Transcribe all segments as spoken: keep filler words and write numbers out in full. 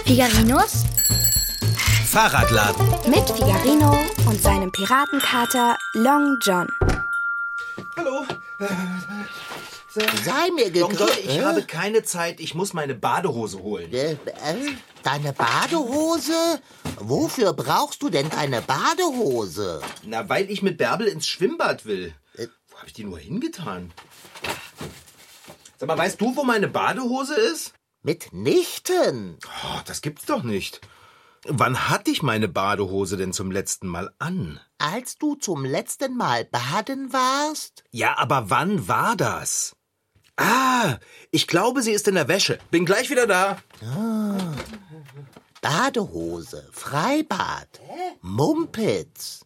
Figarinos Fahrradladen mit Figarino und seinem Piratenkater Long John. Hallo. Sei mir Long John, gegrüßt. ich habe keine Zeit. Ich muss meine Badehose holen. Äh, äh, deine Badehose? Wofür brauchst du denn deine Badehose? Na, weil ich mit Bärbel ins Schwimmbad will. Wo habe ich die nur hingetan? Sag mal, weißt du, wo meine Badehose ist? Mitnichten. Oh, das gibt's doch nicht. Wann hatte ich meine Badehose denn zum letzten Mal an? Als du zum letzten Mal baden warst? Ja, aber wann war das? Ah, ich glaube, sie ist in der Wäsche. Bin gleich wieder da. Ah. Badehose, Freibad, Mumpitz.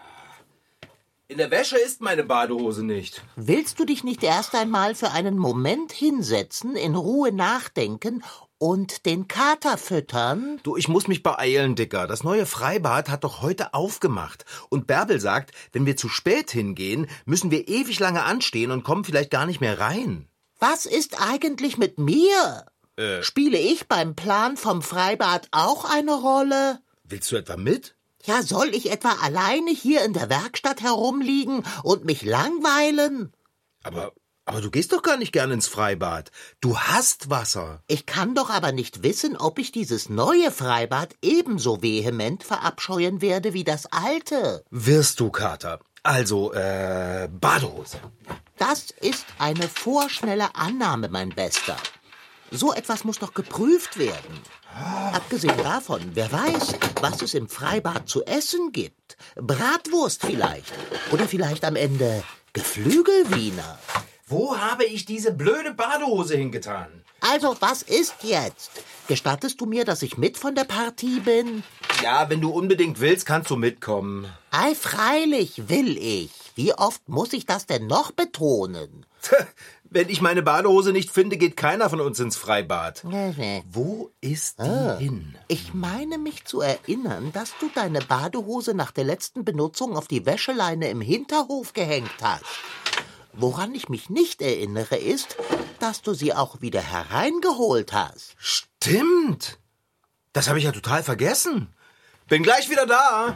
In der Wäsche ist meine Badehose nicht. Willst du dich nicht erst einmal für einen Moment hinsetzen, in Ruhe nachdenken und den Kater füttern? Du, ich muss mich beeilen, Dicker. Das neue Freibad hat doch heute aufgemacht. Und Bärbel sagt, wenn wir zu spät hingehen, müssen wir ewig lange anstehen und kommen vielleicht gar nicht mehr rein. Was ist eigentlich mit mir? Äh. Spiele ich beim Plan vom Freibad auch eine Rolle? Willst du etwa mit? Ja, soll ich etwa alleine hier in der Werkstatt herumliegen und mich langweilen? Aber, aber du gehst doch gar nicht gern ins Freibad. Du hast Wasser. Ich kann doch aber nicht wissen, ob ich dieses neue Freibad ebenso vehement verabscheuen werde wie das alte. Wirst du, Kater. Also, äh, Badehose. Das ist eine vorschnelle Annahme, mein Bester. So etwas muss doch geprüft werden. Abgesehen davon, wer weiß, was es im Freibad zu essen gibt. Bratwurst vielleicht. Oder vielleicht am Ende Geflügelwiener. Wo habe ich diese blöde Badehose hingetan? Also, was ist jetzt? Gestattest du mir, dass ich mit von der Partie bin? Ja, wenn du unbedingt willst, kannst du mitkommen. Ei, freilich will ich. Wie oft muss ich das denn noch betonen? Wenn ich meine Badehose nicht finde, geht keiner von uns ins Freibad. Nee. Wo ist die Ah. hin? Ich meine mich zu erinnern, dass du deine Badehose nach der letzten Benutzung auf die Wäscheleine im Hinterhof gehängt hast. Woran ich mich nicht erinnere, ist, dass du sie auch wieder hereingeholt hast. Stimmt. Das habe ich ja total vergessen. Bin gleich wieder da.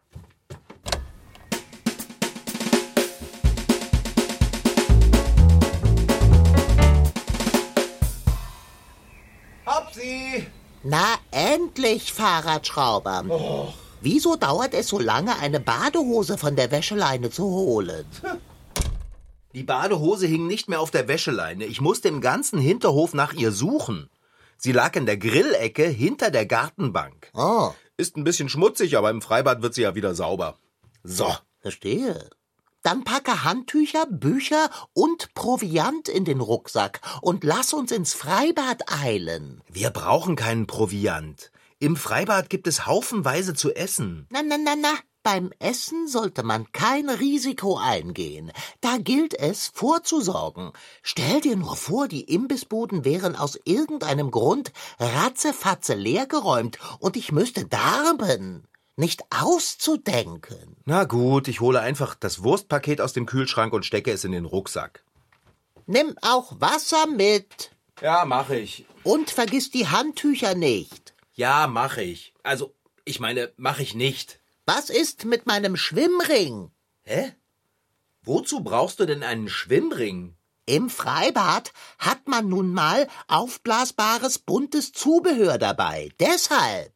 Hab sie. Na, endlich, Fahrradschrauber. Oh. Wieso dauert es so lange, eine Badehose von der Wäscheleine zu holen? Die Badehose hing nicht mehr auf der Wäscheleine. Ich musste im ganzen Hinterhof nach ihr suchen. Sie lag in der Grillecke hinter der Gartenbank. Oh, Ist ein bisschen schmutzig, aber im Freibad wird sie ja wieder sauber. So. verstehe. Dann packe Handtücher, Bücher und Proviant in den Rucksack und lass uns ins Freibad eilen. Wir brauchen keinen Proviant. Im Freibad gibt es haufenweise zu essen. Na, na, na, na. Beim Essen sollte man kein Risiko eingehen. Da gilt es, vorzusorgen. Stell dir nur vor, die Imbissbuden wären aus irgendeinem Grund ratzefatze leergeräumt und ich müsste darben. Nicht auszudenken. Na gut, ich hole einfach das Wurstpaket aus dem Kühlschrank und stecke es in den Rucksack. Nimm auch Wasser mit. Ja, mache ich. Und vergiss die Handtücher nicht. Ja, mache ich. Also, ich meine, mache ich nicht. Was ist mit meinem Schwimmring? Hä? Wozu brauchst du denn einen Schwimmring? Im Freibad hat man nun mal aufblasbares, buntes Zubehör dabei. Deshalb.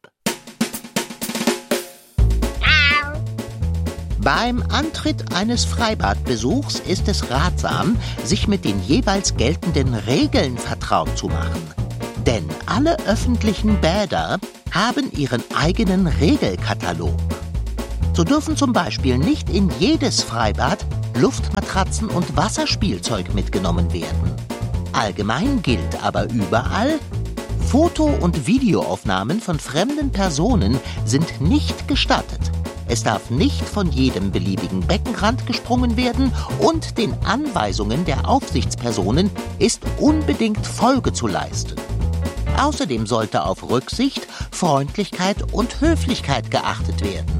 Beim Antritt eines Freibadbesuchs ist es ratsam, sich mit den jeweils geltenden Regeln vertraut zu machen. Denn alle öffentlichen Bäder haben ihren eigenen Regelkatalog. So dürfen zum Beispiel nicht in jedes Freibad Luftmatratzen und Wasserspielzeug mitgenommen werden. Allgemein gilt aber überall, Foto- und Videoaufnahmen von fremden Personen sind nicht gestattet. Es darf nicht von jedem beliebigen Beckenrand gesprungen werden und den Anweisungen der Aufsichtspersonen ist unbedingt Folge zu leisten. Außerdem sollte auf Rücksicht, Freundlichkeit und Höflichkeit geachtet werden.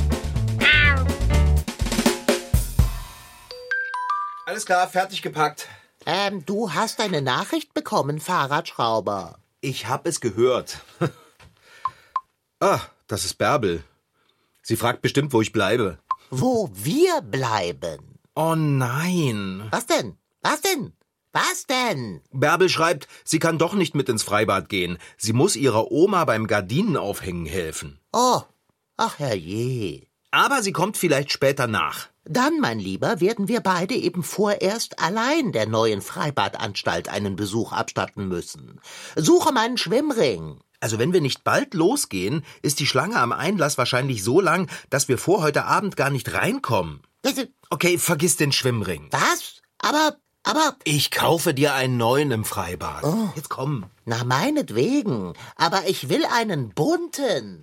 Alles klar, fertig gepackt. Ähm, du hast eine Nachricht bekommen, Fahrradschrauber. Ich hab es gehört. Ah, das ist Bärbel. Sie fragt bestimmt, wo ich bleibe. Wo wir bleiben. Oh nein. Was denn? Was denn? Was denn? Bärbel schreibt, sie kann doch nicht mit ins Freibad gehen. Sie muss ihrer Oma beim Gardinenaufhängen helfen. Oh, ach herrje. Aber sie kommt vielleicht später nach. Dann, mein Lieber, werden wir beide eben vorerst allein der neuen Freibadanstalt einen Besuch abstatten müssen. Suche meinen Schwimmring. Also wenn wir nicht bald losgehen, ist die Schlange am Einlass wahrscheinlich so lang, dass wir vor heute Abend gar nicht reinkommen. Okay, vergiss den Schwimmring. Was? Aber, aber... Ich kaufe dir einen neuen im Freibad. Oh. Jetzt komm. Na, meinetwegen. Aber ich will einen bunten.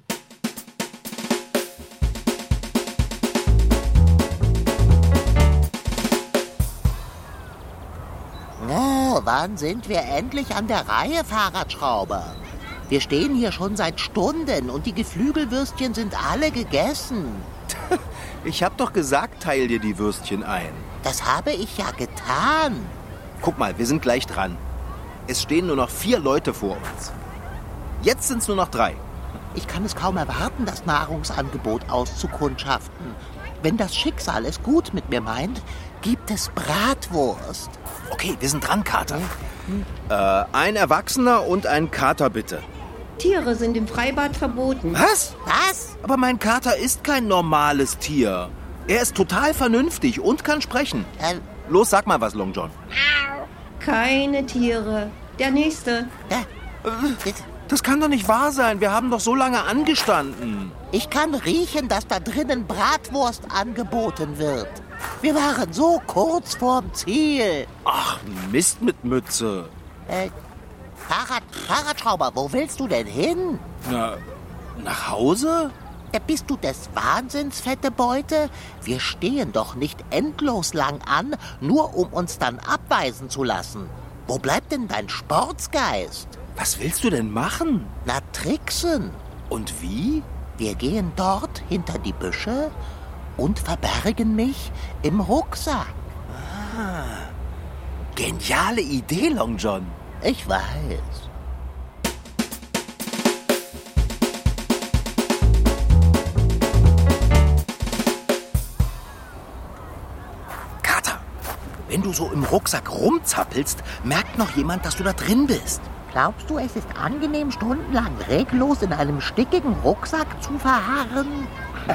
Oh, wann sind wir endlich an der Reihe, Fahrradschrauber? Wir stehen hier schon seit Stunden und die Geflügelwürstchen sind alle gegessen. Ich hab doch gesagt, teil dir die Würstchen ein. Das habe ich ja getan. Guck mal, wir sind gleich dran. Es stehen nur noch vier Leute vor uns. Jetzt sind's nur noch drei. Ich kann es kaum erwarten, das Nahrungsangebot auszukundschaften. Wenn das Schicksal es gut mit mir meint, gibt es Bratwurst. Okay, wir sind dran, Kater. Hm. Äh, ein Erwachsener und ein Kater, bitte. Tiere sind im Freibad verboten. Was? Was? Aber mein Kater ist kein normales Tier. Er ist total vernünftig und kann sprechen. Äh, Los, sag mal was, Long John. Keine Tiere. Der nächste. Äh, Das kann doch nicht wahr sein. Wir haben doch so lange angestanden. Ich kann riechen, dass da drinnen Bratwurst angeboten wird. Wir waren so kurz vorm Ziel. Ach, Mist mit Mütze. Äh, Fahrrad, Fahrradschrauber, wo willst du denn hin? Na, nach Hause? Da bist du des Wahnsinns, fette Beute? Wir stehen doch nicht endlos lang an, nur um uns dann abweisen zu lassen. Wo bleibt denn dein Sportsgeist? Was willst du denn machen? Na, tricksen. Und wie? Wir gehen dort hinter die Büsche und verbergen mich im Rucksack. Ah, geniale Idee, Long John. Ich weiß. Kater, wenn du so im Rucksack rumzappelst, merkt noch jemand, dass du da drin bist. Glaubst du, es ist angenehm, stundenlang reglos in einem stickigen Rucksack zu verharren?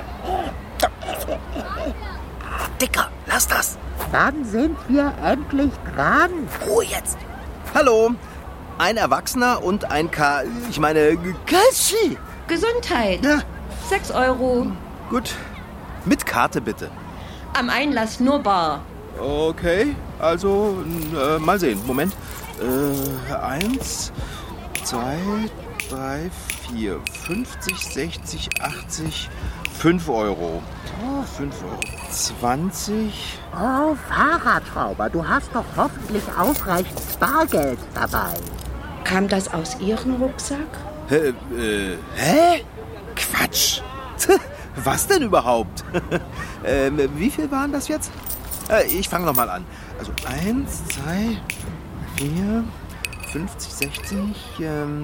Dicker, lass das. Dann sind wir endlich dran. Ruhe jetzt. Hallo, ein Erwachsener und ein K... Ich meine, Kassi. Gesundheit. Ja. Sechs Euro. Gut, mit Karte bitte. Am Einlass nur bar. Okay, also äh, mal sehen. Moment. Äh, eins, zwei, drei, vier, fünfzig, sechzig, achtzig, fünf Euro. Oh, fünf Euro. zwanzig. Oh, Fahrradschrauber, du hast doch hoffentlich ausreichend Bargeld dabei. Kam das aus Ihrem Rucksack? Hä? Äh, hä? Quatsch. Was denn überhaupt? ähm, wie viel waren das jetzt? Äh, ich fange nochmal an. Also eins, zwei, vier, fünfzig, sechzig, ähm...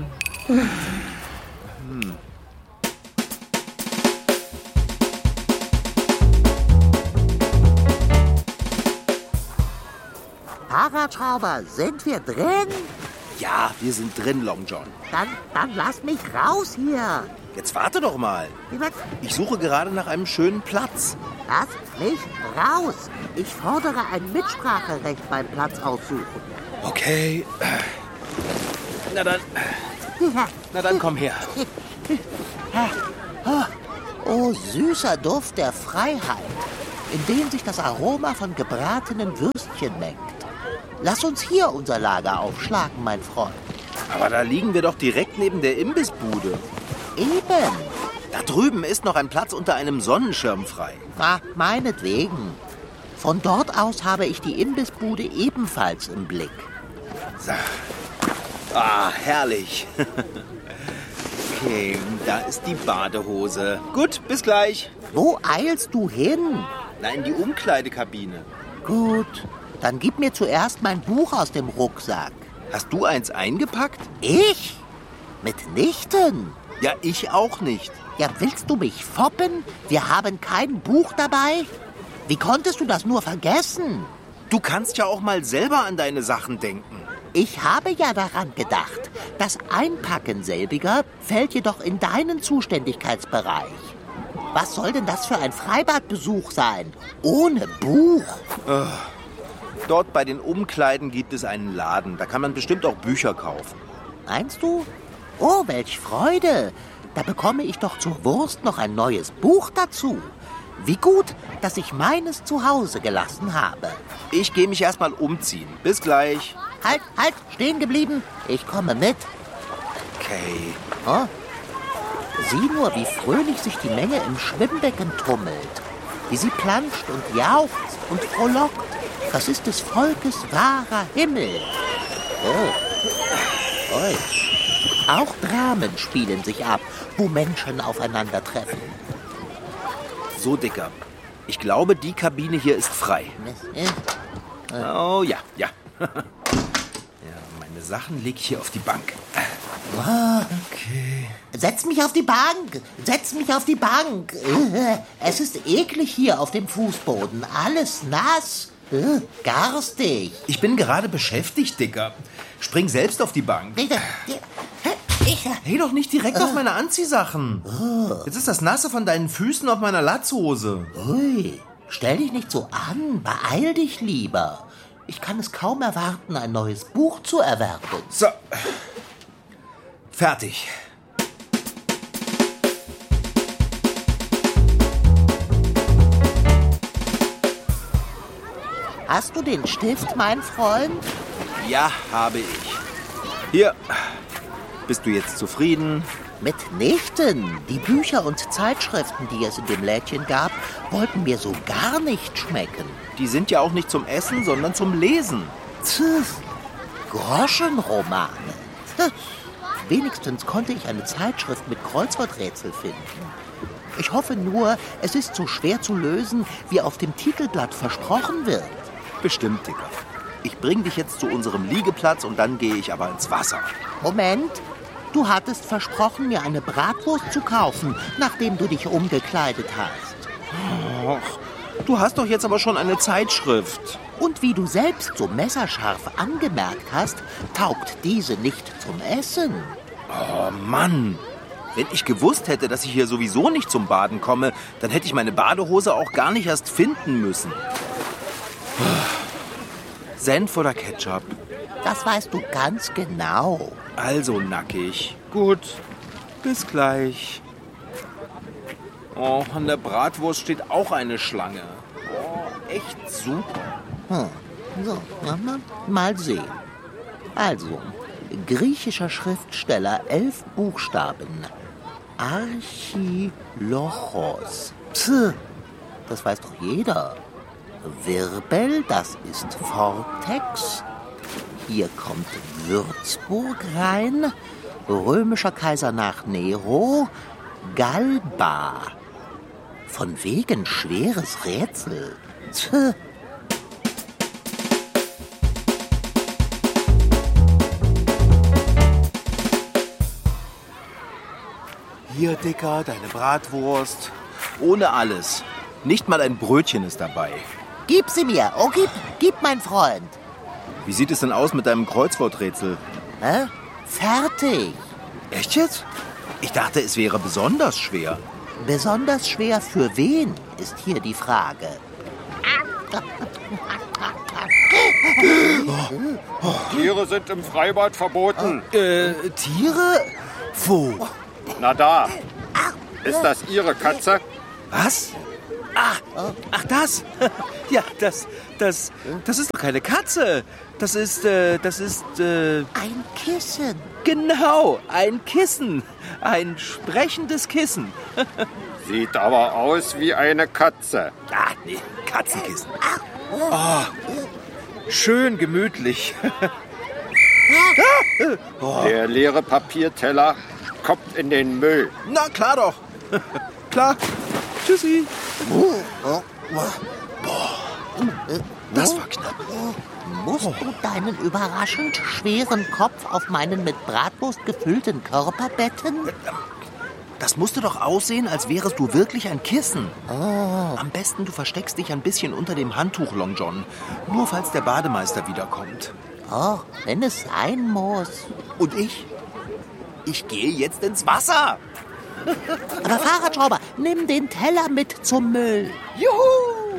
hm. Fahrradschrauber, sind wir drin? Ja, wir sind drin, Long John. Dann, dann lass mich raus hier. Jetzt warte doch mal. Ich suche gerade nach einem schönen Platz. Lass mich raus. Ich fordere ein Mitspracherecht beim Platz aussuchen. Okay. Na dann. Na dann, komm her. Oh, süßer Duft der Freiheit, in dem sich das Aroma von gebratenen Würstchen mengt. Lass uns hier unser Lager aufschlagen, mein Freund. Aber da liegen wir doch direkt neben der Imbissbude. Eben. Da drüben ist noch ein Platz unter einem Sonnenschirm frei. Ach, meinetwegen. Von dort aus habe ich die Imbissbude ebenfalls im Blick. So. Ah, herrlich. Okay, da ist die Badehose. Gut, bis gleich. Wo eilst du hin? Na, in die Umkleidekabine. Gut, dann gib mir zuerst mein Buch aus dem Rucksack. Hast du eins eingepackt? Ich? Mitnichten. Ja, ich auch nicht. Ja, willst du mich foppen? Wir haben kein Buch dabei? Wie konntest du das nur vergessen? Du kannst ja auch mal selber an deine Sachen denken. Ich habe ja daran gedacht. Das Einpacken selbiger fällt jedoch in deinen Zuständigkeitsbereich. Was soll denn das für ein Freibadbesuch sein? Ohne Buch? Dort bei den Umkleiden gibt es einen Laden. Da kann man bestimmt auch Bücher kaufen. Meinst du? Oh, welch Freude. Da bekomme ich doch zur Wurst noch ein neues Buch dazu. Wie gut, dass ich meines zu Hause gelassen habe. Ich gehe mich erstmal umziehen. Bis gleich. Halt, halt, stehen geblieben. Ich komme mit. Okay. Oh. Sieh nur, wie fröhlich sich die Menge im Schwimmbecken tummelt. Wie sie planscht und jauchzt und frohlockt. Das ist des Volkes wahrer Himmel. Oh. Oi. Auch Dramen spielen sich ab, wo Menschen aufeinandertreffen. So, Dicker. Ich glaube, die Kabine hier ist frei. Oh ja, ja. Ja, meine Sachen lege ich hier auf die Bank. Okay. Setz mich auf die Bank! Setz mich auf die Bank! Es ist eklig hier auf dem Fußboden. Alles nass. Garstig. Ich bin gerade beschäftigt, Dicker. Spring selbst auf die Bank. Hey, doch nicht direkt auf meine Anziehsachen. Jetzt ist das Nasse von deinen Füßen auf meiner Latzhose. Ui, stell dich nicht so an. Beeil dich lieber. Ich kann es kaum erwarten, ein neues Buch zu erwerben. So. Fertig. Hast du den Stift, mein Freund? Ja, habe ich. Hier. Bist du jetzt zufrieden? Mitnichten. Die Bücher und Zeitschriften, die es in dem Lädchen gab, wollten mir so gar nicht schmecken. Die sind ja auch nicht zum Essen, sondern zum Lesen. Pff, Groschenromane. Pff, wenigstens konnte ich eine Zeitschrift mit Kreuzworträtsel finden. Ich hoffe nur, es ist so schwer zu lösen, wie auf dem Titelblatt versprochen wird. Bestimmt, Dicker. Ich bring dich jetzt zu unserem Liegeplatz und dann gehe ich aber ins Wasser. Moment. Du hattest versprochen, mir eine Bratwurst zu kaufen, nachdem du dich umgekleidet hast. Och, du hast doch jetzt aber schon eine Zeitschrift. Und wie du selbst so messerscharf angemerkt hast, taugt diese nicht zum Essen. Oh Mann, wenn ich gewusst hätte, dass ich hier sowieso nicht zum Baden komme, dann hätte ich meine Badehose auch gar nicht erst finden müssen. Senf oder Ketchup? Das weißt du ganz genau. Also nackig. Gut, bis gleich. Oh, an der Bratwurst steht auch eine Schlange. Oh, echt super. Hm. So, mal, mal sehen. Also, griechischer Schriftsteller, elf Buchstaben. Archilochos. Pff, das weiß doch jeder. Wirbel, das ist Vortex. Hier kommt Würzburg rein. Römischer Kaiser nach Nero. Galba. Von wegen schweres Rätsel. Tch. Hier, Dicker, deine Bratwurst. Ohne alles. Nicht mal ein Brötchen ist dabei. Gib sie mir. Oh, gib, gib, mein Freund. Wie sieht es denn aus mit deinem Kreuzworträtsel? Hä? Fertig. Echt jetzt? Ich dachte, es wäre besonders schwer. Besonders schwer für wen, ist hier die Frage. Tiere sind im Freibad verboten. Äh, Tiere? Wo? Na da. Ist das Ihre Katze? Was? Ach, ach das? Ja, das, das, das ist doch keine Katze. Das ist, äh, das ist, äh... Ein Kissen. Genau, ein Kissen. Ein sprechendes Kissen. Sieht aber aus wie eine Katze. Ah, nee, Katzenkissen. Oh, schön gemütlich. Der leere Papierteller kommt in den Müll. Na, klar doch. Klar. Tschüssi. Boah, das war knapp. Musst du deinen überraschend schweren Kopf auf meinen mit Bratwurst gefüllten Körper betten? Das musste doch aussehen, als wärest du wirklich ein Kissen. Oh. Am besten, du versteckst dich ein bisschen unter dem Handtuch, Long John. Nur falls der Bademeister wiederkommt. Oh, wenn es sein muss. Und ich? Ich gehe jetzt ins Wasser. Aber Fahrradschrauber, nimm den Teller mit zum Müll. Juhu!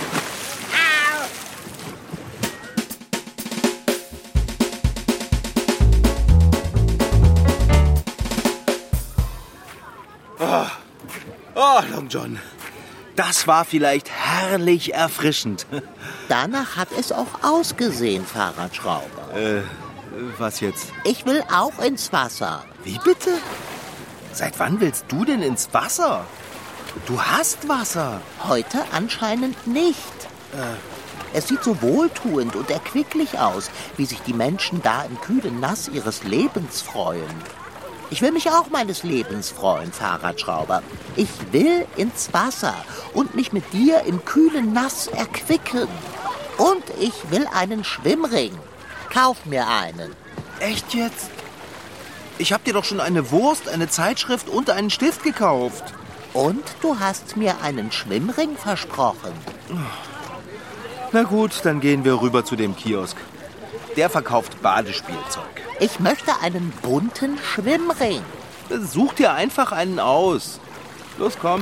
Oh. oh, Long John. Das war vielleicht herrlich erfrischend. Danach hat es auch ausgesehen, Fahrradschrauber. Äh, was jetzt? Ich will auch ins Wasser. Wie bitte? Seit wann willst du denn ins Wasser? Du hast Wasser. Heute anscheinend nicht. Äh. Es sieht so wohltuend und erquicklich aus, wie sich die Menschen da im kühlen Nass ihres Lebens freuen. Ich will mich auch meines Lebens freuen, Fahrradschrauber. Ich will ins Wasser und mich mit dir im kühlen Nass erquicken. Und ich will einen Schwimmring. Kauf mir einen. Echt jetzt? Ich hab dir doch schon eine Wurst, eine Zeitschrift und einen Stift gekauft. Und du hast mir einen Schwimmring versprochen. Na gut, dann gehen wir rüber zu dem Kiosk. Der verkauft Badespielzeug. Ich möchte einen bunten Schwimmring. Such dir einfach einen aus. Los, komm.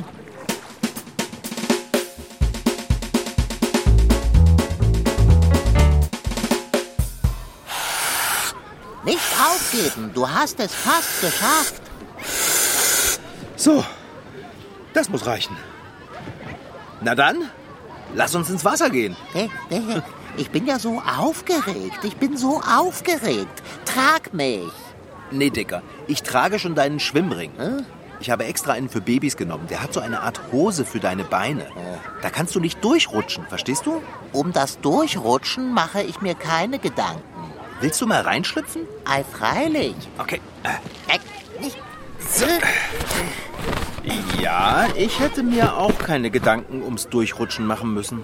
Nicht aufgeben, du hast es fast geschafft. So, das muss reichen. Na dann, lass uns ins Wasser gehen. Ich bin ja so aufgeregt, ich bin so aufgeregt. Trag mich. Nee, Dicker, ich trage schon deinen Schwimmring. Hm? Ich habe extra einen für Babys genommen. Der hat so eine Art Hose für deine Beine. Da kannst du nicht durchrutschen, verstehst du? Um das Durchrutschen mache ich mir keine Gedanken. Willst du mal reinschlüpfen? Ei, freilich. Okay. So. Ja, ich hätte mir auch keine Gedanken ums Durchrutschen machen müssen.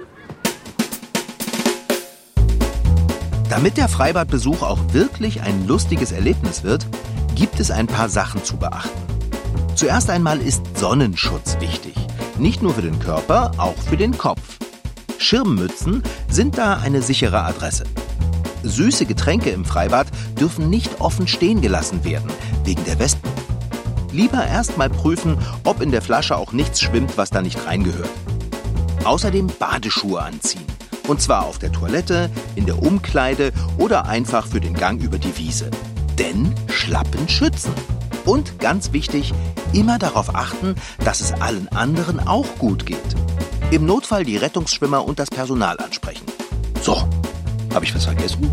Damit der Freibadbesuch auch wirklich ein lustiges Erlebnis wird, gibt es ein paar Sachen zu beachten. Zuerst einmal ist Sonnenschutz wichtig. Nicht nur für den Körper, auch für den Kopf. Schirmmützen sind da eine sichere Adresse. Süße Getränke im Freibad dürfen nicht offen stehen gelassen werden, wegen der Wespen. Lieber erst mal prüfen, ob in der Flasche auch nichts schwimmt, was da nicht reingehört. Außerdem Badeschuhe anziehen. Und zwar auf der Toilette, in der Umkleide oder einfach für den Gang über die Wiese. Denn Schlappen schützen. Und ganz wichtig, immer darauf achten, dass es allen anderen auch gut geht. Im Notfall die Rettungsschwimmer und das Personal ansprechen. So, habe ich was vergessen?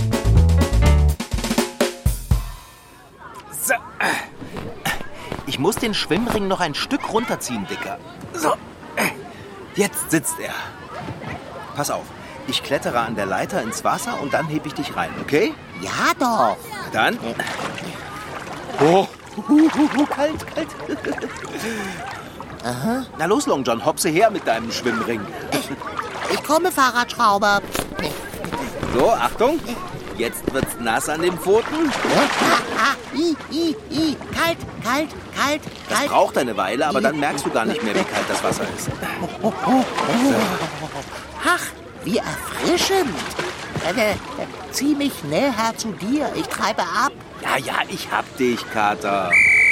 So. Ich muss den Schwimmring noch ein Stück runterziehen, Dicker. So, jetzt sitzt er. Pass auf, ich klettere an der Leiter ins Wasser und dann hebe ich dich rein, okay? Ja doch. Dann. Oh, kalt, kalt. Aha. Na los, Long John, hopse her mit deinem Schwimmring. Ich, ich komme, Fahrradschrauber. So, Achtung. Jetzt wird's nass an den Pfoten. Ah, ah, i, i, i. Kalt, kalt, kalt, das kalt. braucht eine Weile, aber dann merkst du gar nicht mehr, wie kalt das Wasser ist. Oh, oh, oh, oh. Ach, wie erfrischend. Äh, zieh mich näher zu dir, ich treibe ab. Ja, ja, ich hab dich, Kater.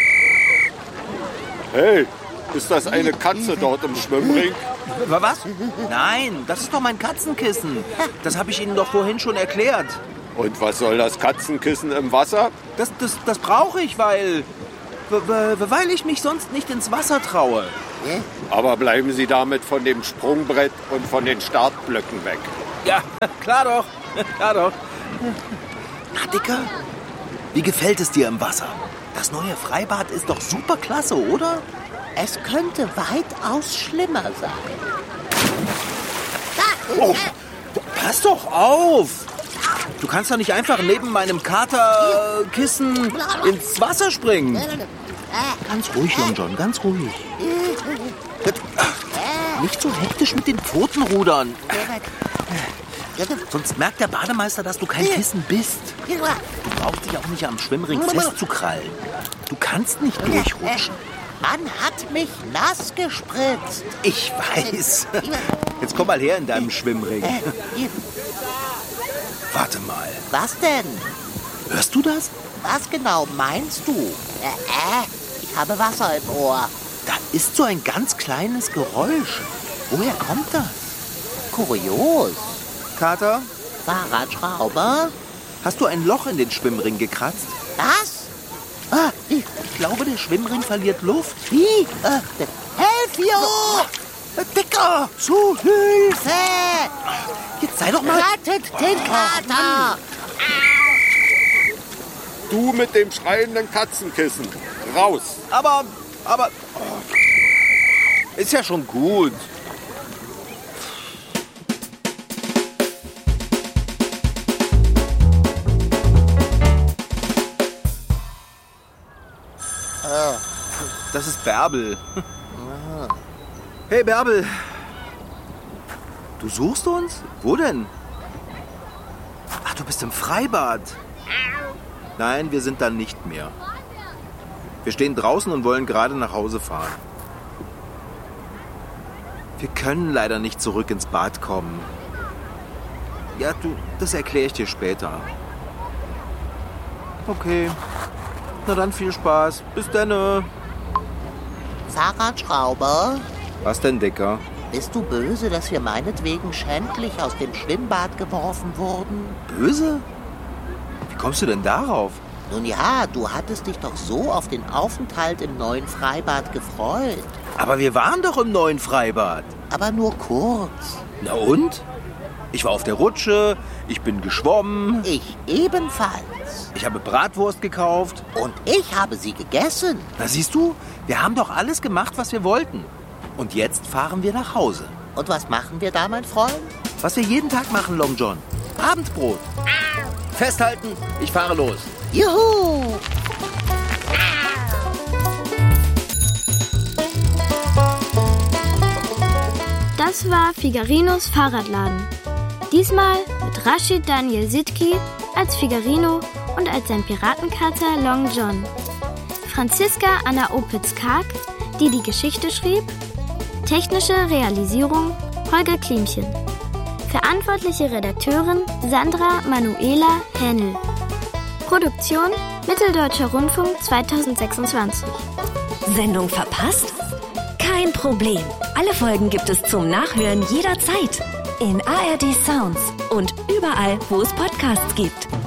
Hey, ist das eine Katze dort im Schwimmring? Was? Nein, das ist doch mein Katzenkissen. Das habe ich Ihnen doch vorhin schon erklärt. Und was soll das Katzenkissen im Wasser? Das, das, das brauche ich, weil... weil ich mich sonst nicht ins Wasser traue. Aber bleiben Sie damit von dem Sprungbrett und von den Startblöcken weg. Ja, klar doch. Klar doch. Na, Dicker, wie gefällt es dir im Wasser? Das neue Freibad ist doch super klasse, oder? Es könnte weitaus schlimmer sein. Oh, pass doch auf! Du kannst doch nicht einfach neben meinem Katerkissen ins Wasser springen. Ganz ruhig, Long John, ganz ruhig. Nicht so hektisch mit den Pfoten rudern. Sonst merkt der Bademeister, dass du kein Kissen bist. Du brauchst dich dich auch nicht am Schwimmring festzukrallen. Du kannst nicht durchrutschen. Man hat mich nass gespritzt. Ich weiß. Jetzt komm mal her in deinem Schwimmring. Äh, hier. Warte mal. Was denn? Hörst du das? Was genau meinst du? Äh, äh, ich habe Wasser im Ohr. Da ist so ein ganz kleines Geräusch. Woher kommt das? Kurios. Kater, Fahrradschrauber? hast du ein Loch in den Schwimmring gekratzt? Was? Ah, ich, ich glaube, der Schwimmring verliert Luft. Wie? Äh, Helfio! Äh, Dicker, zu Hilfe! Jetzt sei doch mal... Rettet den Kater! Du mit dem schreienden Katzenkissen. Raus. Aber, aber... Oh, ist ja schon gut. Das ist Bärbel. Hey Bärbel. Du suchst uns? Wo denn? Ach, du bist im Freibad. Nein, wir sind da nicht mehr. Wir stehen draußen und wollen gerade nach Hause fahren. Wir können leider nicht zurück ins Bad kommen. Ja, du, das erkläre ich dir später. Okay. Na dann viel Spaß. Bis dann. Fahrradschrauber? Was denn, Dicker? Bist du böse, dass wir meinetwegen schändlich aus dem Schwimmbad geworfen wurden? Böse? Wie kommst du denn darauf? Nun ja, du hattest dich doch so auf den Aufenthalt im neuen Freibad gefreut. Aber wir waren doch im neuen Freibad. Aber nur kurz. Na und? Ich war auf der Rutsche, ich bin geschwommen. Ich ebenfalls. Ich habe Bratwurst gekauft. Und ich habe sie gegessen. Na siehst du, wir haben doch alles gemacht, was wir wollten. Und jetzt fahren wir nach Hause. Und was machen wir da, mein Freund? Was wir jeden Tag machen, Long John. Abendbrot. Festhalten, ich fahre los. Juhu! Das war Figarinos Fahrradladen. Diesmal mit Rashid Daniel Sidki als Figarino und als sein Piratenkater Long John. Franziska Anna Opitz-Karg, die die Geschichte schrieb. Technische Realisierung Holger Klimchen. Verantwortliche Redakteurin Sandra Manuela Hähnel. Produktion Mitteldeutscher Rundfunk zweitausendsechsundzwanzig. Sendung verpasst? Kein Problem. Alle Folgen gibt es zum Nachhören jederzeit. In A R D Sounds und überall, wo es Podcasts gibt.